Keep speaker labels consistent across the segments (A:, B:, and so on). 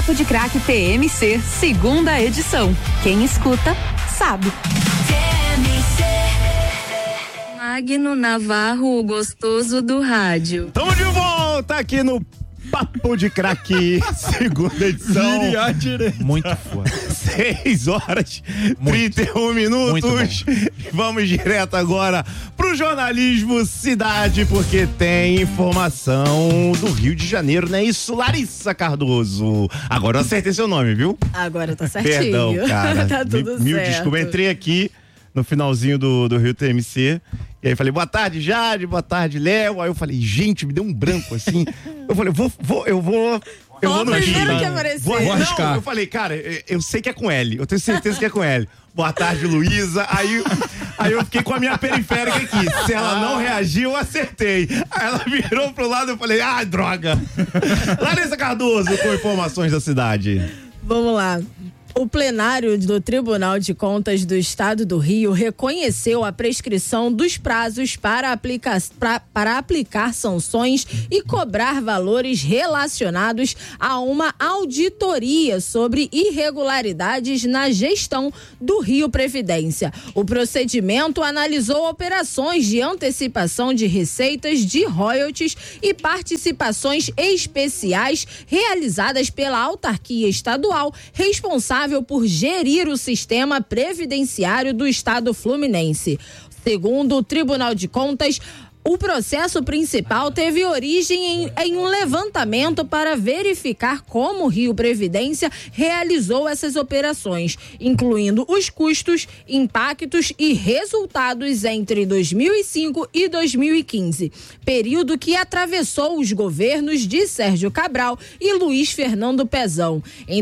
A: Papo de Craque PMC, segunda edição. Quem escuta, sabe.
B: Magno Navarro, o gostoso do rádio.
C: Tamo de volta aqui no Papo de Craque, segunda edição.
D: Muito foda.
C: 6 horas, 31 minutos. Vamos direto agora pro jornalismo Cidade, porque tem informação do Rio de Janeiro, não é isso, Larissa Cardoso? Agora eu acertei seu nome, viu?
E: Agora tá certinho.
C: Perdão, cara.
E: Tá tudo certo.
C: Mil desculpa, eu entrei aqui no finalzinho do Rio TMC. E aí falei, boa tarde, Jade, boa tarde, Léo. Aí eu falei, gente, me deu um branco assim. Eu falei, eu vou no
E: primeiro que apareceu.
C: Vou arriscar. Não, eu falei, cara, eu sei que é com L. Eu tenho certeza que é com L. Boa tarde, Luísa. Aí eu fiquei com a minha periférica aqui. Se ela não reagiu, eu acertei. Aí ela virou pro lado e eu falei, droga. Larissa Cardoso, com informações da cidade.
E: Vamos lá. O plenário do Tribunal de Contas do Estado do Rio reconheceu a prescrição dos prazos para aplicar sanções e cobrar valores relacionados a uma auditoria sobre irregularidades na gestão do Rio Previdência. O procedimento analisou operações de antecipação de receitas de royalties e participações especiais realizadas pela autarquia estadual responsável por gerir o sistema previdenciário do Estado fluminense. Segundo o Tribunal de Contas, o processo principal teve origem em um levantamento para verificar como o Rio Previdência realizou essas operações, incluindo os custos, impactos e resultados entre 2005 e 2015, período que atravessou os governos de Sérgio Cabral e Luiz Fernando Pezão. Em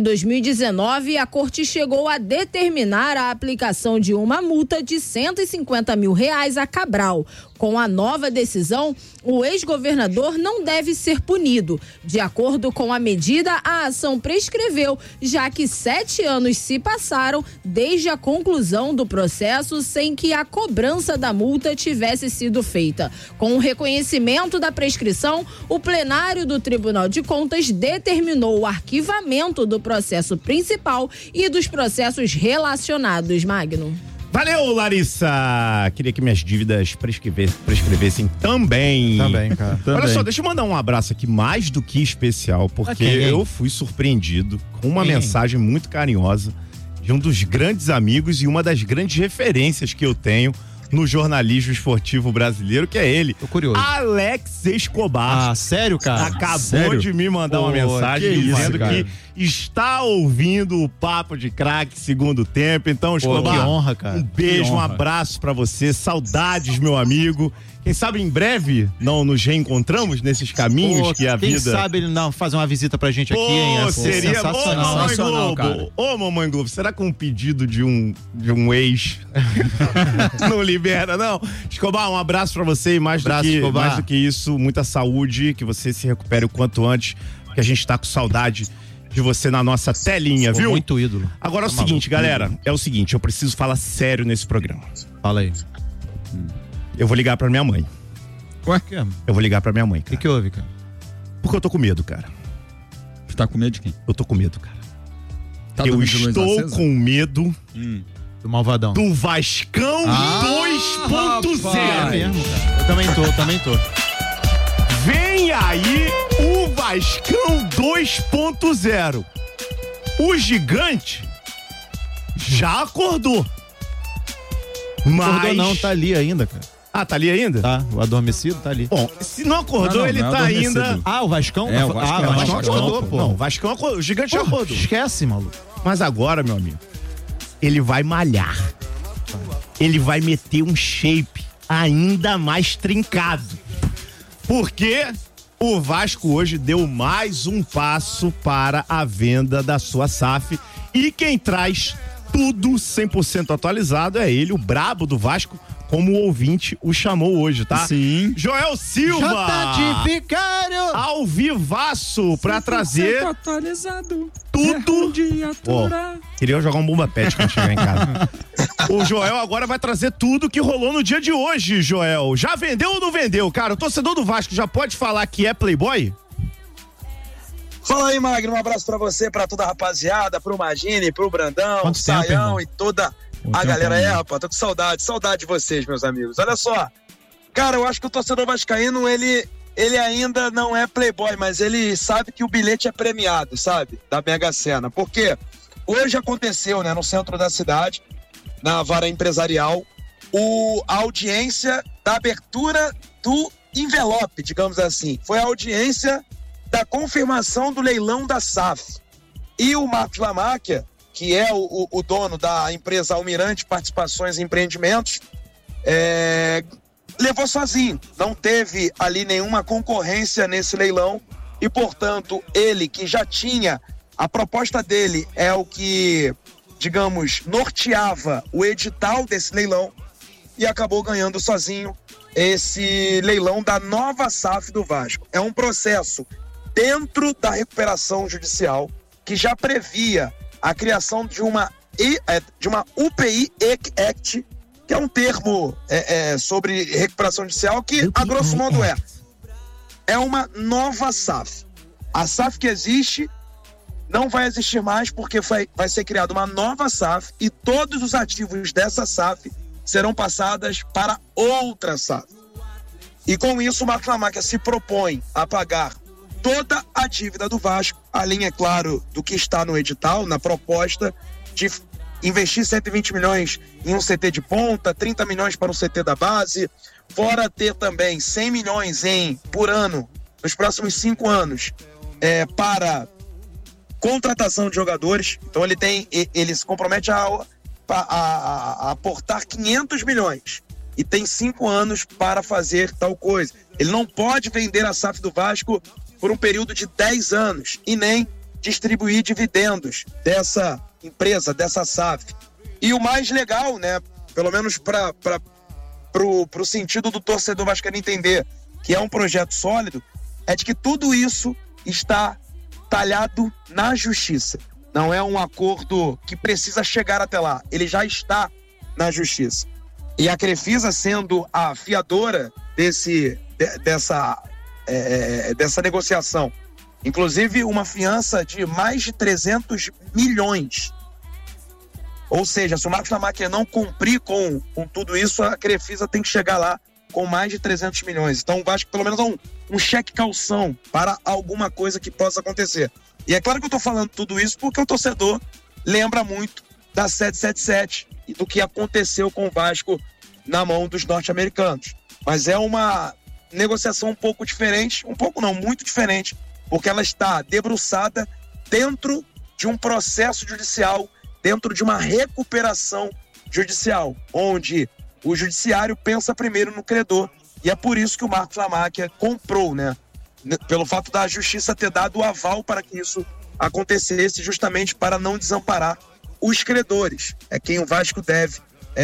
E: 2019, a Corte chegou a determinar a aplicação de uma multa de R$150 mil a Cabral. Com a nova decisão, o ex-governador não deve ser punido. De acordo com a medida, a ação prescreveu, já que 7 anos se passaram desde a conclusão do processo sem que a cobrança da multa tivesse sido feita. Com o reconhecimento da prescrição, o plenário do Tribunal de Contas determinou o arquivamento do processo principal e dos processos relacionados. Magno.
C: Valeu, Larissa! Queria que minhas dívidas prescrevessem também.
D: Também, cara.
C: Olha só, deixa eu mandar um abraço aqui mais do que especial, porque eu fui surpreendido com uma mensagem muito carinhosa de um dos grandes amigos e uma das grandes referências que eu tenho no jornalismo esportivo brasileiro, que é ele.
D: Tô curioso.
C: Alex Escobar.
D: Sério, cara?
C: Acabou de me mandar uma mensagem dizendo que está ouvindo o Papo de Craque segundo tempo. Então, Escobar,
D: que honra, cara.
C: Um beijo, um abraço pra você. Saudades, meu amigo. Quem sabe em breve não nos reencontramos nesses caminhos que a vida...
D: Quem sabe ele não fazer uma visita pra gente aqui, hein?
C: Seria
D: sensacional.
C: Mamãe Globo, será que um pedido de um ex não libera, não? Escobar, um abraço pra você e mais do que isso, muita saúde, que você se recupere o quanto antes, que a gente tá com saudade de você na nossa telinha, viu?
D: Muito ídolo.
C: Agora é o seguinte, galera, eu preciso falar sério nesse programa.
D: Fala aí.
C: Eu vou ligar pra minha mãe.
D: Ué?
C: Eu vou ligar pra minha mãe, cara.
D: O que houve, cara?
C: Porque eu tô com medo, cara.
F: Você tá com medo de quem?
C: Eu tô com medo, cara.
F: Tá
C: eu estou com medo
D: do malvadão.
C: Do Vascão 2.0.
D: É mesmo, cara. Eu também tô.
C: Vem aí o Vascão 2.0. O gigante já acordou.
D: Acordou não, tá ali ainda, cara.
C: Ah, tá ali ainda?
D: Tá, o adormecido tá ali.
C: Bom, se não acordou, ele tá ainda...
D: O Vascão?
F: O Vascão
C: acordou, pô. Não, o Vascão acordou, o gigante já acordou.
D: Esquece, maluco.
C: Mas agora, meu amigo, ele vai malhar. Ele vai meter um shape ainda mais trincado. Porque o Vasco hoje deu mais um passo para a venda da sua SAF. E quem traz tudo 100% atualizado é ele, o brabo do Vasco, como o ouvinte o chamou hoje, tá?
F: Sim.
C: Joel Silva! Ao vivaço pra trazer
F: atualizado.
C: Tudo. Queria jogar um bomba pet quando chegar em casa. O Joel agora vai trazer tudo que rolou no dia de hoje, Joel. Já vendeu ou não vendeu? Cara, o torcedor do Vasco já pode falar que é playboy?
G: Fala aí, Magno, um abraço pra você, pra toda a rapaziada, pro Magine, pro Brandão, Saião e toda a galera. Rapaz, tô com saudade de vocês, meus amigos. Olha só, cara, eu acho que o torcedor vascaíno, ele ainda não é playboy, mas ele sabe que o bilhete é premiado, sabe? Da Mega Sena. Porque hoje aconteceu, né, no centro da cidade, na vara empresarial, a audiência da abertura do envelope, digamos assim. Foi a audiência da confirmação do leilão da SAF. E o Marcos Lamáquia, que é o dono da empresa Almirante Participações e Empreendimentos, levou sozinho. Não teve ali nenhuma concorrência nesse leilão e, portanto, ele que já tinha, a proposta dele é o que, digamos, norteava o edital desse leilão e acabou ganhando sozinho esse leilão da nova SAF do Vasco. É um processo dentro da recuperação judicial que já previa a criação de uma UPI Act, que é um termo sobre recuperação judicial que, a grosso modo, é uma nova SAF. A SAF que existe não vai existir mais porque vai ser criada uma nova SAF e todos os ativos dessa SAF serão passadas para outra SAF. E com isso o Marcos Lamáquia se propõe a pagar toda a dívida do Vasco, além, é claro, do que está no edital, na proposta de investir 120 milhões em um CT de ponta, 30 milhões para um CT da base, fora ter também 100 milhões por ano, nos próximos 5 anos, para contratação de jogadores. Então ele se compromete a aportar 500 milhões e tem 5 anos para fazer tal coisa. Ele não pode vender a SAF do Vasco por um período de 10 anos e nem distribuir dividendos dessa empresa, dessa SAF. E o mais legal, né, pelo menos pro sentido do torcedor vascaíno entender que é um projeto sólido, é de que tudo isso está talhado na justiça. Não é um acordo que precisa chegar até lá. Ele já está na justiça. E a Crefisa, sendo a fiadora dessa negociação, inclusive uma fiança de mais de 300 milhões. Ou seja, se o Marcos Lamáquia não cumprir com tudo isso, a Crefisa tem que chegar lá com mais de 300 milhões. Então o Vasco pelo menos dá um cheque calção para alguma coisa que possa acontecer. E é claro que eu estou falando tudo isso porque o torcedor lembra muito da 777 e do que aconteceu com o Vasco na mão dos norte-americanos. Mas é uma negociação um pouco diferente, um pouco não, muito diferente, porque ela está debruçada dentro de um processo judicial, dentro de uma recuperação judicial, onde o judiciário pensa primeiro no credor, e é por isso que o Marcos Lamáquia comprou, né? Pelo fato da justiça ter dado o aval para que isso acontecesse, justamente para não desamparar os credores. É quem o Vasco deve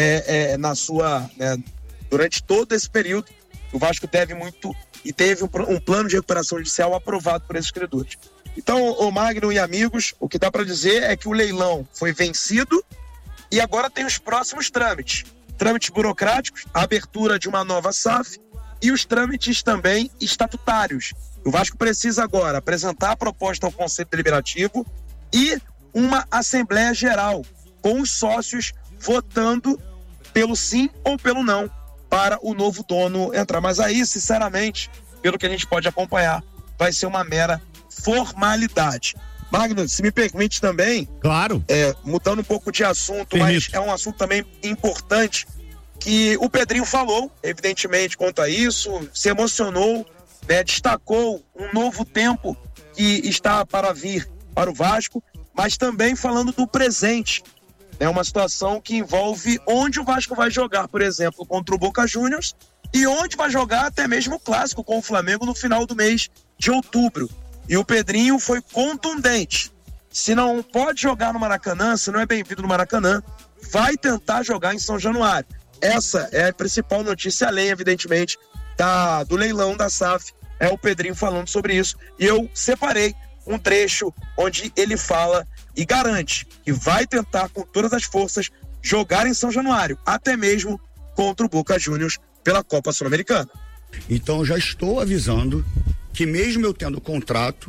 G: na sua... durante todo esse período, o Vasco deve muito e teve um plano de recuperação judicial aprovado por esses credores. Então, o Magno e amigos, o que dá para dizer é que o leilão foi vencido e agora tem os próximos trâmites. Trâmites burocráticos, a abertura de uma nova SAF e os trâmites também estatutários. O Vasco precisa agora apresentar a proposta ao Conselho Deliberativo e uma Assembleia Geral, com os sócios votando pelo sim ou pelo não para o novo dono entrar. Mas aí, sinceramente, pelo que a gente pode acompanhar, vai ser uma mera formalidade. Magno, se me permite também,
C: claro,
G: mudando um pouco de assunto, mas é um assunto também importante, que o Pedrinho falou, evidentemente, quanto a isso, se emocionou, destacou um novo tempo que está para vir para o Vasco, mas também falando do presente. É uma situação que envolve onde o Vasco vai jogar, por exemplo, contra o Boca Juniors, e onde vai jogar até mesmo o clássico com o Flamengo no final do mês de outubro. E o Pedrinho foi contundente. Se não pode jogar no Maracanã, se não é bem-vindo no Maracanã, vai tentar jogar em São Januário. Essa é a principal notícia, além, evidentemente, do leilão da SAF. É o Pedrinho falando sobre isso. E eu separei um trecho onde ele fala e garante que vai tentar, com todas as forças, jogar em São Januário, até mesmo contra o Boca Juniors pela Copa Sul-Americana.
H: Então, já estou avisando que mesmo eu tendo contrato,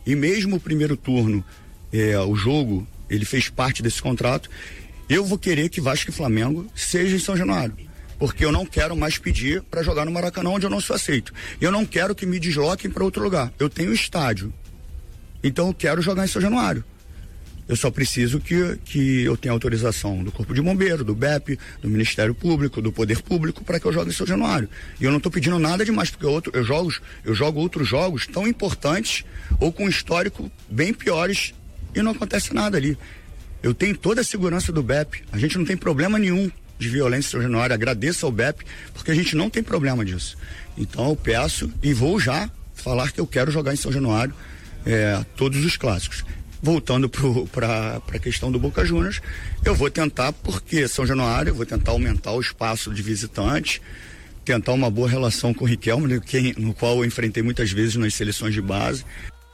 H: E mesmo o primeiro turno, o jogo, ele fez parte desse contrato, eu vou querer que Vasco e Flamengo seja em São Januário. Porque eu não quero mais pedir para jogar no Maracanã, onde eu não sou aceito. Eu não quero que me desloquem para outro lugar. Eu tenho estádio. Então eu quero jogar em São Januário. Eu só preciso que eu tenha autorização do Corpo de Bombeiro, do BEP, do Ministério Público, do Poder Público, para que eu jogue em São Januário. E eu não estou pedindo nada demais, porque eu jogo outros jogos tão importantes ou com histórico bem piores e não acontece nada ali. Eu tenho toda a segurança do BEP. A gente não tem problema nenhum de violência em São Januário. Agradeço ao BEP, porque a gente não tem problema disso. Então eu peço e vou já falar que eu quero jogar em São Januário todos os clássicos. Voltando para a questão do Boca Juniors, eu vou tentar, porque São Januário, eu vou tentar aumentar o espaço de visitantes, tentar uma boa relação com o Riquelme, no qual eu enfrentei muitas vezes nas seleções de base.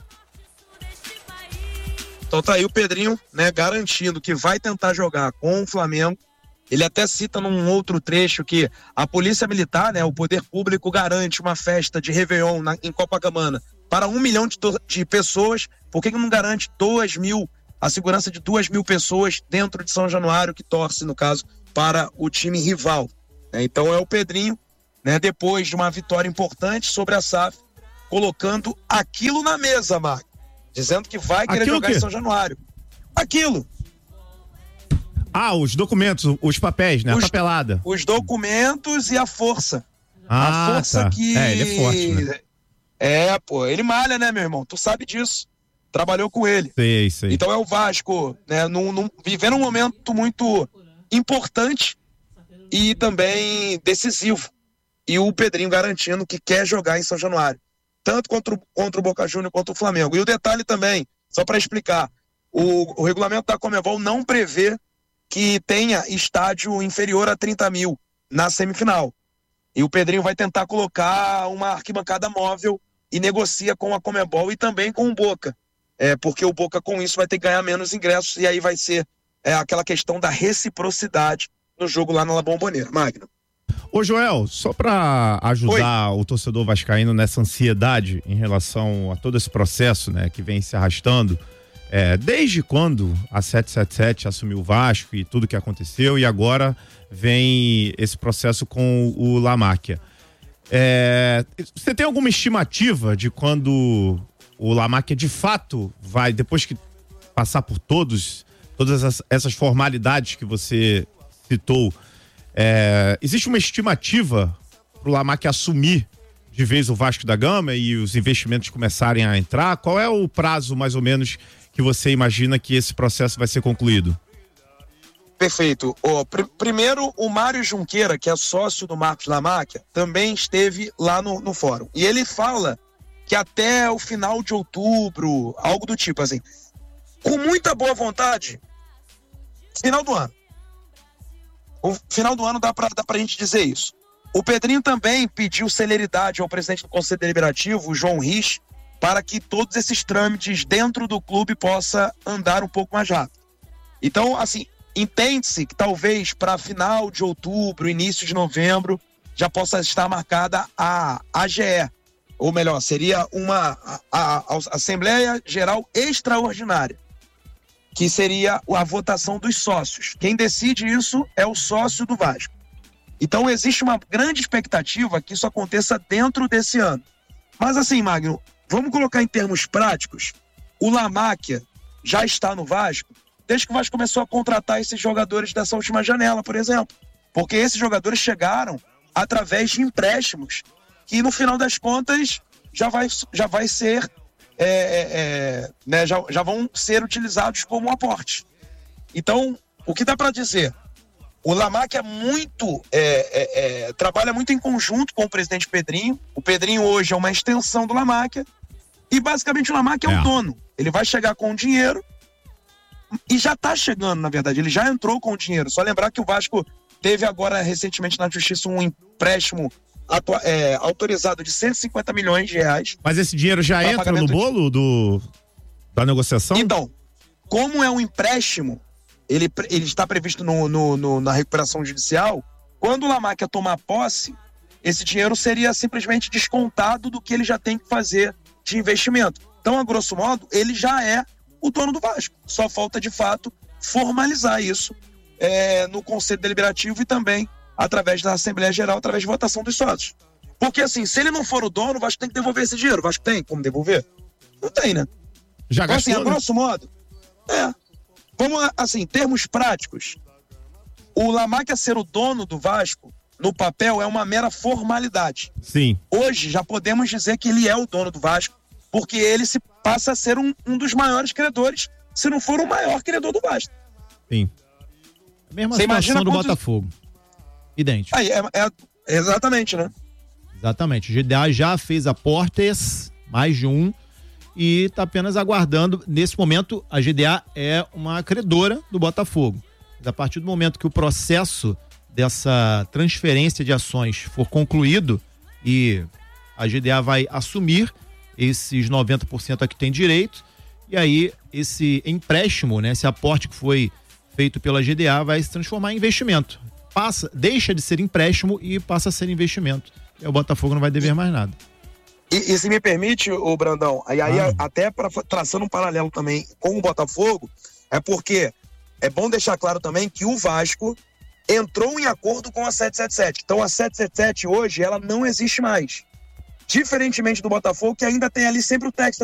G: Então tá aí o Pedrinho, né, garantindo que vai tentar jogar com o Flamengo. Ele até cita num outro trecho que a Polícia Militar, né, o Poder Público garante uma festa de Réveillon em Copacabana para 1 milhão de pessoas. Por que não garante 2.000, a segurança de 2.000 pessoas dentro de São Januário, que torce, no caso, para o time rival? Então é o Pedrinho, né, depois de uma vitória importante sobre a SAF, colocando aquilo na mesa, Marco, dizendo que vai querer jogar em São Januário. Aquilo.
C: Os documentos, os papéis, né? A papelada.
G: Os documentos e a força. A força que...
C: ele é forte, né?
G: Ele malha, né, meu irmão? Tu sabe disso. Trabalhou com ele.
C: Sei.
G: Então é o Vasco, né, vivendo um momento muito importante e também decisivo. E o Pedrinho garantindo que quer jogar em São Januário. Tanto contra o Boca Juniors quanto o Flamengo. E o detalhe também, só para explicar, o regulamento da Conmebol não prevê que tenha estádio inferior a 30 mil na semifinal. E o Pedrinho vai tentar colocar uma arquibancada móvel e negocia com a Conmebol e também com o Boca. Porque o Boca com isso vai ter que ganhar menos ingressos e aí vai ser aquela questão da reciprocidade no jogo lá na La Bombonera. Magno.
C: Ô Joel, só para ajudar o torcedor vascaíno nessa ansiedade em relação a todo esse processo, né, que vem se arrastando, desde quando a 777 assumiu o Vasco e tudo que aconteceu, e agora vem esse processo com o La Máquia. Você tem alguma estimativa de quando o La Máquia de fato vai, depois que passar por todas essas formalidades que você citou, existe uma estimativa para o La Máquia assumir de vez o Vasco da Gama e os investimentos começarem a entrar? Qual é o prazo, mais ou menos, que você imagina que esse processo vai ser concluído?
G: Perfeito. Primeiro, o Mário Junqueira, que é sócio do Marcos La Máquia, também esteve lá no fórum. E ele fala que até o final de outubro, algo do tipo assim, com muita boa vontade, final do ano. O final do ano dá pra gente dizer isso. O Pedrinho também pediu celeridade ao presidente do Conselho Deliberativo, o João Rich, para que todos esses trâmites dentro do clube possa andar um pouco mais rápido. Então, assim, entende-se que talvez para final de outubro, início de novembro, já possa estar marcada a AGE, ou melhor, seria a Assembleia Geral Extraordinária, que seria a votação dos sócios. Quem decide isso é o sócio do Vasco. Então existe uma grande expectativa que isso aconteça dentro desse ano. Mas assim, Magno, vamos colocar em termos práticos, o La Máquia já está no Vasco desde que o Vasco começou a contratar esses jogadores dessa última janela, por exemplo. Porque esses jogadores chegaram através de empréstimos que no final das contas já vai ser né, já vão ser utilizados como aporte. Então, o que dá para dizer? O La Máquia trabalha muito em conjunto com o presidente Pedrinho. O Pedrinho hoje é uma extensão do La Máquia e basicamente o La Máquia é o dono. Ele vai chegar com o dinheiro e já está chegando, na verdade. Ele já entrou com o dinheiro. Só lembrar que o Vasco teve agora recentemente na justiça um empréstimo autorizado de 150 milhões de reais.
C: Mas esse dinheiro já entra no bolo da negociação?
G: Então, como é um empréstimo, ele está previsto na recuperação judicial. Quando o La Máquia tomar posse, esse dinheiro seria simplesmente descontado do que ele já tem que fazer de investimento. Então, a grosso modo, ele já é o dono do Vasco. Só falta, de fato, formalizar isso no Conselho Deliberativo e também através da Assembleia Geral, através de votação dos sócios. Porque, assim, se ele não for o dono, o Vasco tem que devolver esse dinheiro. O Vasco tem como devolver? Não tem, né?
C: Já
G: então,
C: gastou,
G: assim, a grosso modo, vamos, assim, em termos práticos, o Lamáquia ser o dono do Vasco, no papel, é uma mera formalidade.
C: Sim.
G: Hoje, já podemos dizer que ele é o dono do Vasco, porque ele se passa a ser um dos maiores credores, se não for o maior credor do Vasco.
C: Sim. A mesma
G: Você
C: situação do Botafogo. Idêntico.
G: Aí, exatamente, né?
C: Exatamente. O GDA já fez aportes, mais de um, e está apenas aguardando. Nesse momento, a GDA é uma credora do Botafogo. Mas a partir do momento que o processo dessa transferência de ações for concluído e a GDA vai assumir esses 90% a que tem direito, e aí esse empréstimo, né, esse aporte que foi feito pela GDA vai se transformar em investimento. Deixa de ser empréstimo e passa a ser investimento. E o Botafogo não vai dever mais nada.
G: E se me permite, ô Brandão, aí até traçando um paralelo também com o Botafogo, é porque é bom deixar claro também que o Vasco entrou em acordo com a 777. Então a 777 hoje, ela não existe mais. Diferentemente do Botafogo, que ainda tem ali sempre o texto